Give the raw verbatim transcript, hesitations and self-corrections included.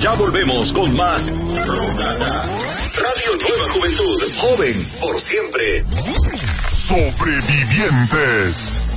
Ya volvemos con más Rodada. Radio Nueva Juventud, joven por siempre. Sobrevivientes.